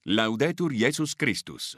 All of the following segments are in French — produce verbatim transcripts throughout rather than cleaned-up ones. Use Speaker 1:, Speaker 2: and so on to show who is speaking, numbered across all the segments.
Speaker 1: Laudetur Jesus Christus.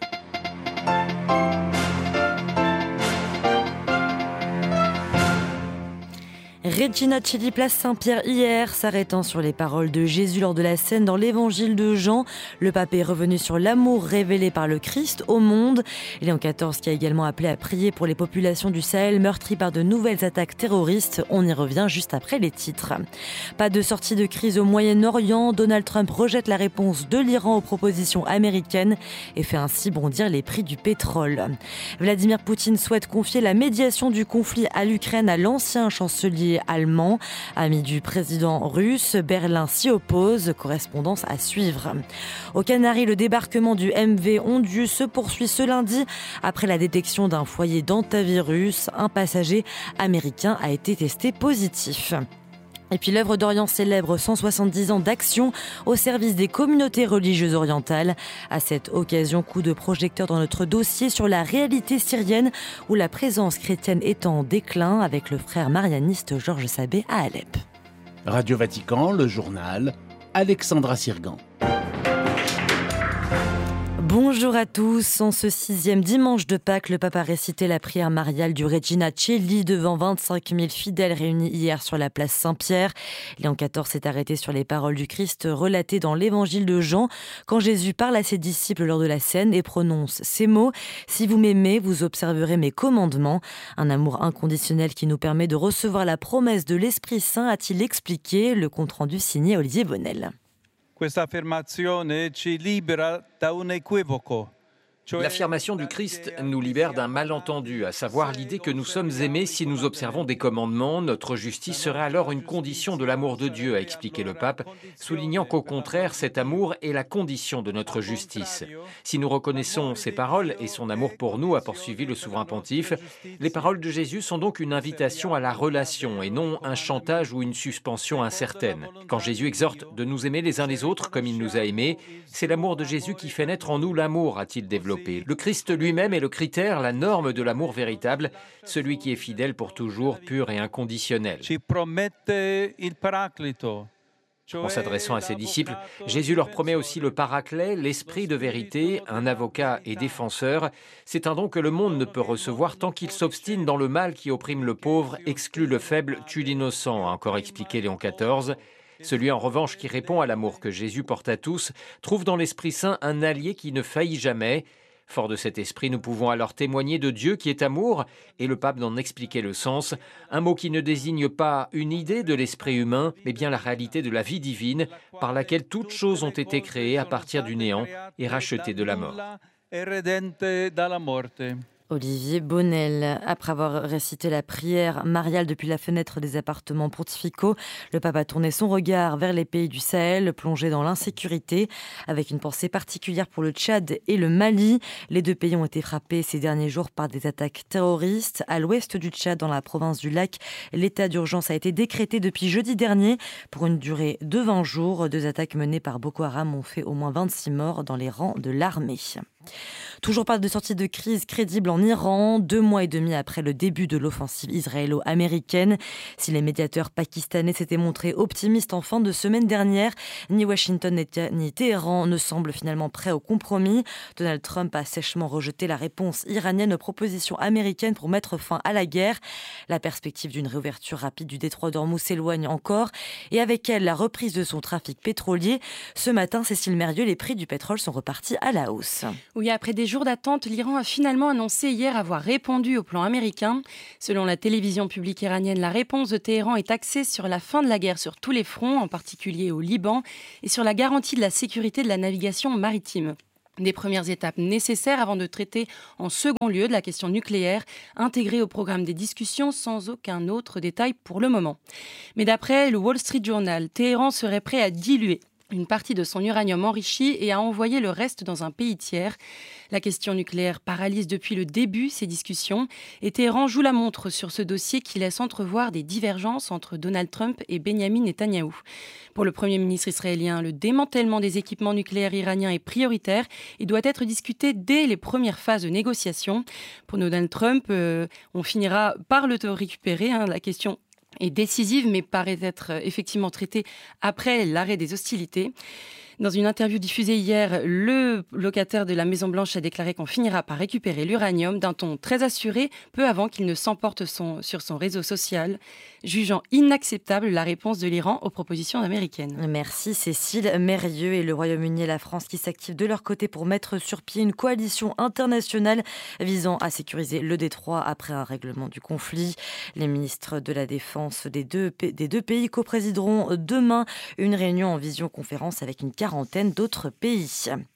Speaker 2: Regina Coeli, place Saint-Pierre hier, s'arrêtant sur les paroles de Jésus lors de la scène dans l'évangile de Jean. Le pape est revenu sur l'amour révélé par le Christ au monde. Léon quatorze qui a également appelé à prier pour les populations du Sahel meurtries par de nouvelles attaques terroristes. On y revient juste après les titres. Pas de sortie de crise au Moyen-Orient. Donald Trump rejette la réponse de l'Iran aux propositions américaines et fait ainsi bondir les prix du pétrole. Vladimir Poutine souhaite confier la médiation du conflit à l'Ukraine à l'ancien chancelier allemand. Ami du président russe, Berlin s'y oppose. Correspondance à suivre. Aux Canaries, le débarquement du M V Ondu se poursuit ce lundi. Après la détection d'un foyer d'hantavirus, un passager américain a été testé positif. Et puis l'œuvre d'Orient célèbre cent soixante-dix ans d'action au service des communautés religieuses orientales. À cette occasion, coup de projecteur dans notre dossier sur la réalité syrienne où la présence chrétienne est en déclin avec le frère marianiste Georges Sabet à Alep.
Speaker 3: Radio Vatican, le journal, Alexandra Sirgan.
Speaker 2: Bonjour à tous. En ce sixième dimanche de Pâques, le pape a récité la prière mariale du Regina Coeli devant vingt-cinq mille fidèles réunis hier sur la place Saint-Pierre. Léon quatorze s'est arrêté sur les paroles du Christ relatées dans l'évangile de Jean, quand Jésus parle à ses disciples lors de la scène et prononce ces mots « Si vous m'aimez, vous observerez mes commandements ». Un amour inconditionnel qui nous permet de recevoir la promesse de l'Esprit Saint, a-t-il expliqué, le compte-rendu signé Olivier Bonnel.
Speaker 4: L'affirmation du Christ nous libère d'un malentendu, à savoir l'idée que nous sommes aimés si nous observons des commandements. Notre justice serait alors une condition de l'amour de Dieu, a expliqué le pape, soulignant qu'au contraire, cet amour est la condition de notre justice. Si nous reconnaissons ses paroles et son amour pour nous, a poursuivi le souverain pontife, les paroles de Jésus sont donc une invitation à la relation et non un chantage ou une suspension incertaine. Quand Jésus exhorte de nous aimer les uns les autres comme il nous a aimés, c'est l'amour de Jésus qui fait naître en nous l'amour, a-t-il développé. Le Christ lui-même est le critère, la norme de l'amour véritable, celui qui est fidèle pour toujours, pur et inconditionnel. En s'adressant à ses disciples, Jésus leur promet aussi le paraclet, l'esprit de vérité, un avocat et défenseur. C'est un don que le monde ne peut recevoir tant qu'il s'obstine dans le mal qui opprime le pauvre, exclut le faible, tue l'innocent, a encore expliqué Léon quatorze. Celui en revanche qui répond à l'amour que Jésus porte à tous trouve dans l'Esprit Saint un allié qui ne faillit jamais. Fort de cet esprit, nous pouvons alors témoigner de Dieu qui est amour, et le pape d'en expliquer le sens, un mot qui ne désigne pas une idée de l'esprit humain, mais bien la réalité de la vie divine, par laquelle toutes choses ont été créées à partir du néant et rachetées de la mort.
Speaker 2: Olivier Bonnel. Après avoir récité la prière mariale depuis la fenêtre des appartements pontificaux, le pape a tourné son regard vers les pays du Sahel, plongés dans l'insécurité, avec une pensée particulière pour le Tchad et le Mali. Les deux pays ont été frappés ces derniers jours par des attaques terroristes. À l'ouest du Tchad, dans la province du Lac, l'état d'urgence a été décrété depuis jeudi dernier pour une durée de vingt jours. Deux attaques menées par Boko Haram ont fait au moins vingt-six morts dans les rangs de l'armée. Toujours pas de sortie de crise crédible en Iran, deux mois et demi après le début de l'offensive israélo-américaine. Si les médiateurs pakistanais s'étaient montrés optimistes en fin de semaine dernière, ni Washington ni Téhéran ne semblent finalement prêts au compromis. Donald Trump a sèchement rejeté la réponse iranienne aux propositions américaines pour mettre fin à la guerre. La perspective d'une réouverture rapide du détroit d'Ormuz s'éloigne encore et avec elle la reprise de son trafic pétrolier. Ce matin, Cécile Mérieux, les prix du pétrole sont repartis à la hausse.
Speaker 5: Oui, après des jours d'attente, l'Iran a finalement annoncé hier avoir répondu au plan américain. Selon la télévision publique iranienne, la réponse de Téhéran est axée sur la fin de la guerre sur tous les fronts, en particulier au Liban, et sur la garantie de la sécurité de la navigation maritime. Des premières étapes nécessaires avant de traiter en second lieu de la question nucléaire, intégrée au programme des discussions sans aucun autre détail pour le moment. Mais d'après le Wall Street Journal, Téhéran serait prêt à diluer une partie de son uranium enrichi et à envoyer le reste dans un pays tiers. La question nucléaire paralyse depuis le début ces discussions et Téhéran joue la montre sur ce dossier qui laisse entrevoir des divergences entre Donald Trump et Benyamin Netanyahou. Pour le Premier ministre israélien, le démantèlement des équipements nucléaires iraniens est prioritaire et doit être discuté dès les premières phases de négociation. Pour Donald Trump, euh, on finira par le récupérer, hein, la question est décisive, mais paraît être effectivement traitée après l'arrêt des hostilités. Dans une interview diffusée hier, le locataire de la Maison-Blanche a déclaré qu'on finira par récupérer l'uranium d'un ton très assuré, peu avant qu'il ne s'emporte son, sur son réseau social, jugeant inacceptable la réponse de l'Iran aux propositions américaines.
Speaker 2: Merci Cécile Mérieux. Et le Royaume-Uni et la France qui s'activent de leur côté pour mettre sur pied une coalition internationale visant à sécuriser le détroit après un règlement du conflit. Les ministres de la Défense des deux, des deux pays coprésideront demain une réunion en visioconférence avec une quarantaine d'autres pays.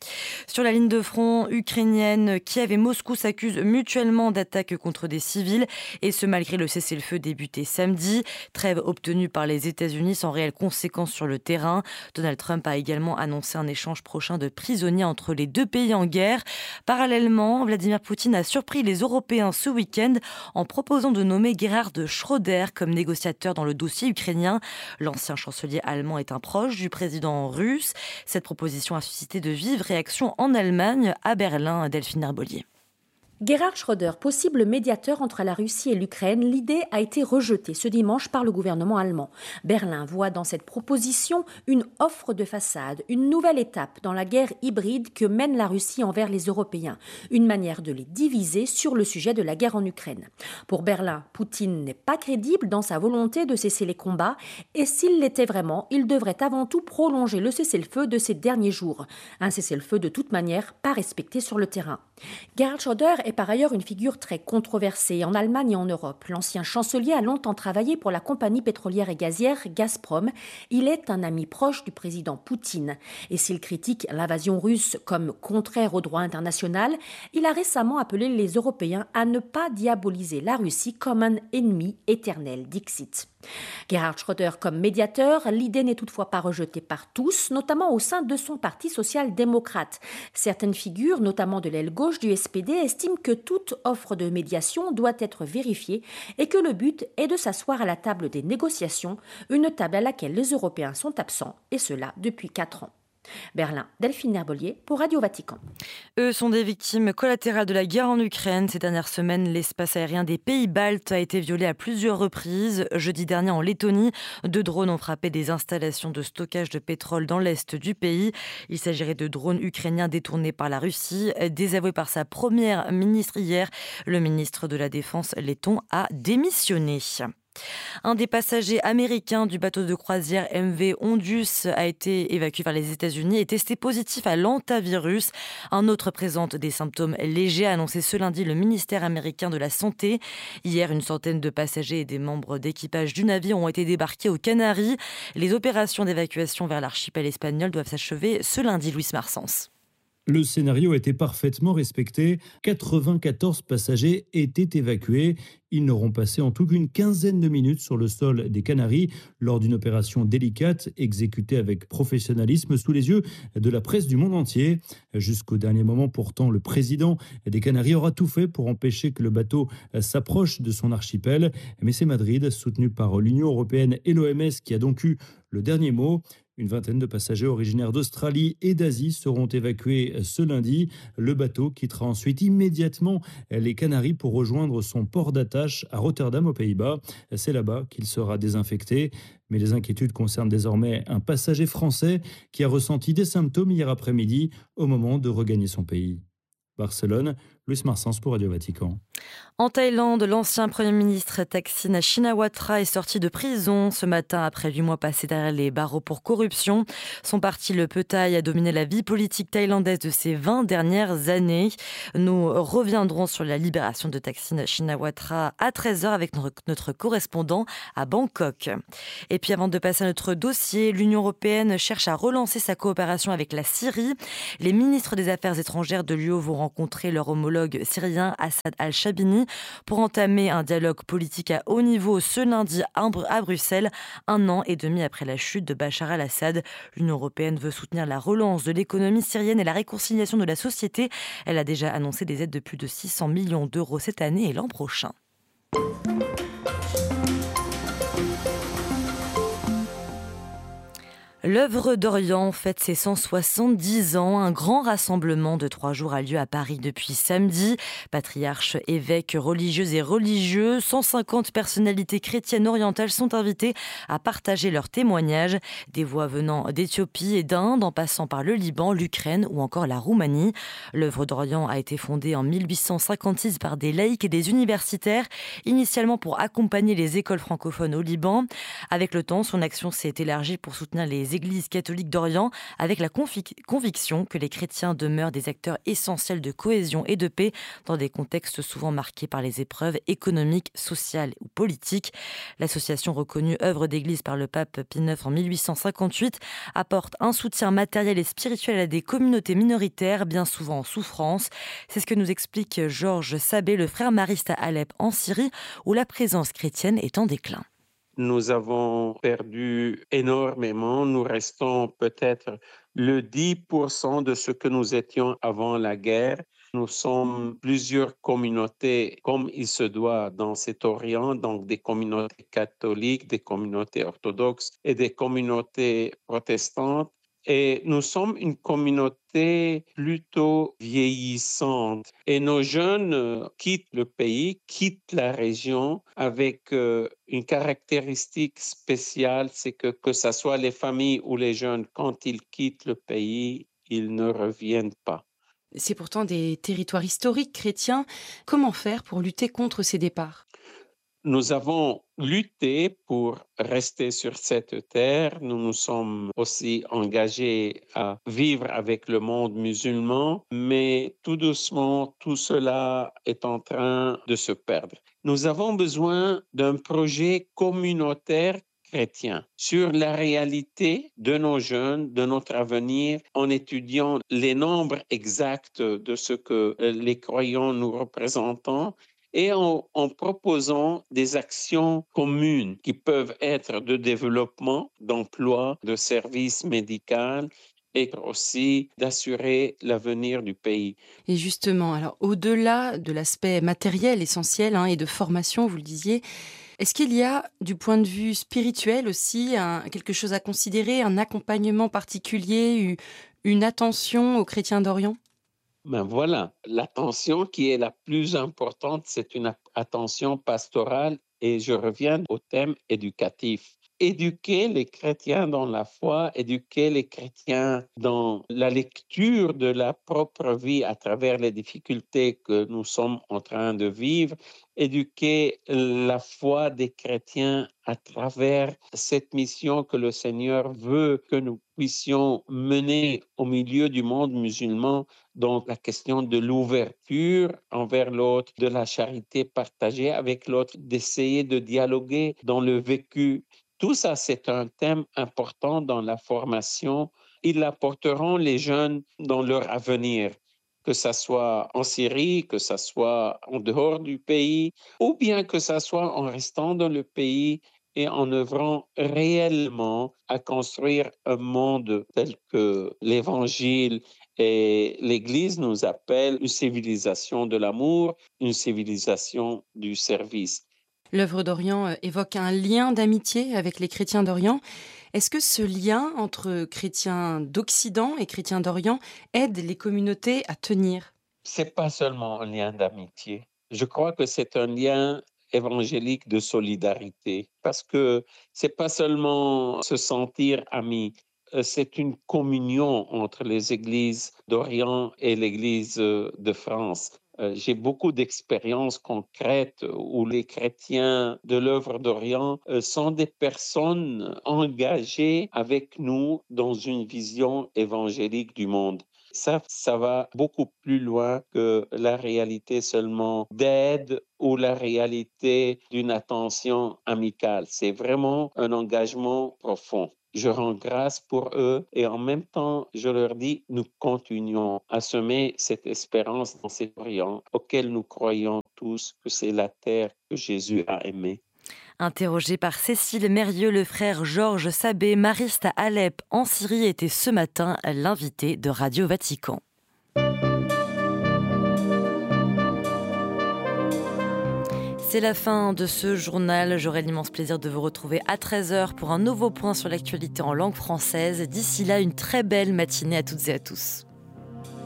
Speaker 2: Sur la ligne de front ukrainienne, Kiev et Moscou s'accusent mutuellement d'attaques contre des civils, et ce malgré le cessez-le-feu débuté samedi. Trêve obtenue par les États-Unis sans réelles conséquences sur le terrain. Donald Trump a également annoncé un échange prochain de prisonniers entre les deux pays en guerre. Parallèlement, Vladimir Poutine a surpris les Européens ce week-end en proposant de nommer Gerhard Schröder comme négociateur dans le dossier ukrainien. L'ancien chancelier allemand est un proche du président russe. Cette proposition a suscité de vives réactions en Allemagne, à Berlin. Delphine Herbolier.
Speaker 6: Gerhard Schröder, possible médiateur entre la Russie et l'Ukraine, l'idée a été rejetée ce dimanche par le gouvernement allemand. Berlin voit dans cette proposition une offre de façade, une nouvelle étape dans la guerre hybride que mène la Russie envers les Européens, une manière de les diviser sur le sujet de la guerre en Ukraine. Pour Berlin, Poutine n'est pas crédible dans sa volonté de cesser les combats, et s'il l'était vraiment, il devrait avant tout prolonger le cessez-le-feu de ces derniers jours. Un cessez-le-feu de toute manière pas respecté sur le terrain. Gerhard Schröder est par ailleurs une figure très controversée en Allemagne et en Europe. L'ancien chancelier a longtemps travaillé pour la compagnie pétrolière et gazière Gazprom. Il est un ami proche du président Poutine. Et s'il critique l'invasion russe comme contraire au droit international, il a récemment appelé les Européens à ne pas diaboliser la Russie comme un ennemi éternel, dixit. Gerhard Schröder comme médiateur, l'idée n'est toutefois pas rejetée par tous, notamment au sein de son parti social-démocrate. Certaines figures, notamment de l'aile gauche du S P D, estiment que toute offre de médiation doit être vérifiée et que le but est de s'asseoir à la table des négociations, une table à laquelle les Européens sont absents, et cela depuis quatre ans. Berlin, Delphine Herbolier pour Radio Vatican.
Speaker 2: Eux sont des victimes collatérales de la guerre en Ukraine. Ces dernières semaines, l'espace aérien des pays baltes a été violé à plusieurs reprises. Jeudi dernier, en Lettonie, deux drones ont frappé des installations de stockage de pétrole dans l'est du pays. Il s'agirait de drones ukrainiens détournés par la Russie. Désavoué par sa première ministre hier, le ministre de la Défense letton a démissionné. Un des passagers américains du bateau de croisière M V Ondus a été évacué vers les États-Unis et testé positif à l'hantavirus. Un autre présente des symptômes légers, a annoncé ce lundi le ministère américain de la Santé. Hier, une centaine de passagers et des membres d'équipage du navire ont été débarqués aux Canaries. Les opérations d'évacuation vers l'archipel espagnol doivent s'achever ce lundi, Louis Marsens.
Speaker 7: Le scénario a été parfaitement respecté. quatre-vingt-quatorze passagers étaient évacués. Ils n'auront passé en tout qu'une quinzaine de minutes sur le sol des Canaries lors d'une opération délicate exécutée avec professionnalisme sous les yeux de la presse du monde entier. Jusqu'au dernier moment, pourtant, le président des Canaries aura tout fait pour empêcher que le bateau s'approche de son archipel. Mais c'est Madrid, soutenu par l'Union européenne et l'O M S, qui a donc eu le dernier mot. Une vingtaine de passagers originaires d'Australie et d'Asie seront évacués ce lundi. Le bateau quittera ensuite immédiatement les Canaries pour rejoindre son port d'attache à Rotterdam aux Pays-Bas. C'est là-bas qu'il sera désinfecté. Mais les inquiétudes concernent désormais un passager français qui a ressenti des symptômes hier après-midi au moment de regagner son pays. Barcelone, Louis Marsens pour Radio Vatican.
Speaker 2: En Thaïlande, l'ancien Premier ministre Thaksin Shinawatra est sorti de prison ce matin après huit mois passés derrière les barreaux pour corruption. Son parti, le Pheu Thai, a dominé la vie politique thaïlandaise de ces vingt dernières années. Nous reviendrons sur la libération de Thaksin Shinawatra à treize heures avec notre, notre correspondant à Bangkok. Et puis avant de passer à notre dossier, l'Union européenne cherche à relancer sa coopération avec la Syrie. Les ministres des Affaires étrangères de l'U E vont rencontrer leur homologue syrien Assad al-Shabini pour entamer un dialogue politique à haut niveau ce lundi à Bruxelles, un an et demi après la chute de Bachar al-Assad. L'Union européenne veut soutenir la relance de l'économie syrienne et la réconciliation de la société. Elle a déjà annoncé des aides de plus de six cents millions d'euros cette année et l'an prochain. L'œuvre d'Orient fête ses cent soixante-dix ans. Un grand rassemblement de trois jours a lieu à Paris depuis samedi. Patriarches, évêques, religieuses et religieux, cent cinquante personnalités chrétiennes orientales sont invitées à partager leurs témoignages. Des voix venant d'Éthiopie et d'Inde, en passant par le Liban, l'Ukraine ou encore la Roumanie. L'œuvre d'Orient a été fondée en mille huit cent cinquante-six par des laïcs et des universitaires, initialement pour accompagner les écoles francophones au Liban. Avec le temps, son action s'est élargie pour soutenir les églises catholiques d'Orient, avec la convic- conviction que les chrétiens demeurent des acteurs essentiels de cohésion et de paix dans des contextes souvent marqués par les épreuves économiques, sociales ou politiques. L'association reconnue œuvre d'église par le pape Pie neuf en mille huit cent cinquante-huit apporte un soutien matériel et spirituel à des communautés minoritaires, bien souvent en souffrance. C'est ce que nous explique Georges Sabé, le frère mariste à Alep en Syrie, où la présence chrétienne est en déclin.
Speaker 8: Nous avons perdu énormément. Nous restons peut-être le dix pour cent de ce que nous étions avant la guerre. Nous sommes plusieurs communautés, comme il se doit dans cet Orient, donc des communautés catholiques, des communautés orthodoxes et des communautés protestantes. Et nous sommes une communauté plutôt vieillissante. Et nos jeunes euh, quittent le pays, quittent la région avec euh, une caractéristique spéciale, c'est que que ce soit les familles ou les jeunes, quand ils quittent le pays, ils ne reviennent pas.
Speaker 5: C'est pourtant des territoires historiques chrétiens. Comment faire pour lutter contre ces départs ?
Speaker 8: Nous avons lutté pour rester sur cette terre. Nous nous sommes aussi engagés à vivre avec le monde musulman, mais tout doucement, tout cela est en train de se perdre. Nous avons besoin d'un projet communautaire chrétien sur la réalité de nos jeunes, de notre avenir, en étudiant les nombres exacts de ce que les croyants nous représentent, et en, en proposant des actions communes qui peuvent être de développement, d'emploi, de services médicaux et aussi d'assurer l'avenir du pays.
Speaker 5: Et justement, alors au-delà de l'aspect matériel essentiel hein, et de formation, vous le disiez, est-ce qu'il y a, du point de vue spirituel aussi, un, quelque chose à considérer, un accompagnement particulier, une attention aux chrétiens d'Orient ?
Speaker 8: Ben voilà, l'attention qui est la plus importante, c'est une attention pastorale et je reviens au thème éducatif. Éduquer les chrétiens dans la foi, éduquer les chrétiens dans la lecture de la propre vie à travers les difficultés que nous sommes en train de vivre, éduquer la foi des chrétiens à travers cette mission que le Seigneur veut que nous puissions mener au milieu du monde musulman, donc la question de l'ouverture envers l'autre, de la charité partagée avec l'autre, d'essayer de dialoguer dans le vécu. Tout ça, c'est un thème important dans la formation. Ils apporteront les jeunes dans leur avenir, que ce soit en Syrie, que ce soit en dehors du pays, ou bien que ce soit en restant dans le pays et en œuvrant réellement à construire un monde tel que l'Évangile et l'Église nous appellent une civilisation de l'amour, une civilisation du service.
Speaker 5: L'œuvre d'Orient évoque un lien d'amitié avec les chrétiens d'Orient. Est-ce que ce lien entre chrétiens d'Occident et chrétiens d'Orient aide les communautés à tenir ?
Speaker 8: C'est pas seulement un lien d'amitié. Je crois que c'est un lien évangélique de solidarité parce que c'est pas seulement se sentir amis, c'est une communion entre les églises d'Orient et l'Église de France. Euh, j'ai beaucoup d'expériences concrètes où les chrétiens de l'œuvre d'Orient euh, sont des personnes engagées avec nous dans une vision évangélique du monde. Ça, ça va beaucoup plus loin que la réalité seulement d'aide ou la réalité d'une attention amicale. C'est vraiment un engagement profond. Je rends grâce pour eux et en même temps, je leur dis, nous continuons à semer cette espérance dans cet Orient auquel nous croyons tous que c'est la terre que Jésus a aimée.
Speaker 2: Interrogé par Cécile Mérieux, le frère Georges Sabé, mariste à Alep en Syrie, était ce matin l'invité de Radio Vatican. C'est la fin de ce journal. J'aurai l'immense plaisir de vous retrouver à treize heures pour un nouveau point sur l'actualité en langue française. D'ici là, une très belle matinée à toutes et à tous.